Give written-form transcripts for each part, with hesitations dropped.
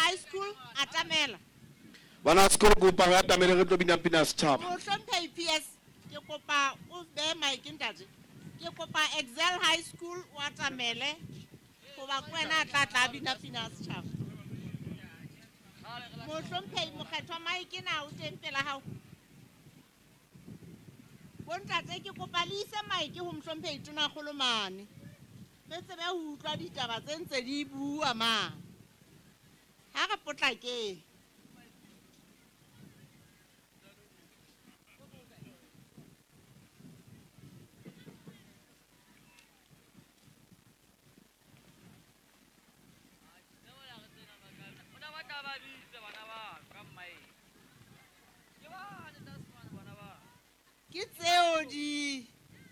High School Atamela. Bana sekolo kopa re atamele re tlo bina pina setšhaba. Mohlomphehi PS ke kopa o be mic ntate. Ke kopa Excel High School o atamele goba ke wena a tla bina pina setšhaba. Mohlomphehi mokgethwa mic na o teng pela hao. Bontate ke kopa le ise mic ho Mohlomphehi Tonakgolo mane. Re tsebe ho utlwa ditaba tse ntse di bua mane. Ha re potlakeng. Ke tseo di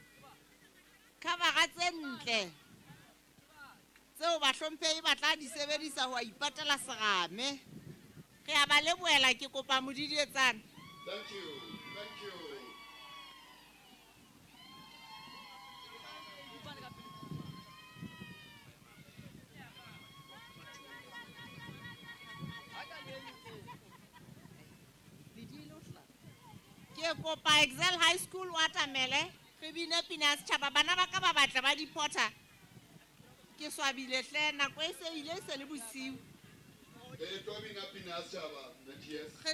cover tse ntle tseo bahlomphehi ba tla di sebedisa ho ipatela serame. Re a ba lebohela ke kopa modidietsana. Thank you. Ke kopa Excel High School o atamele re bine pina setjhaba bana ba ka ba batla ba dipota. Ke swabile hle nako e se ile se le bosiu. Tlo bina pina setšhaba, yes.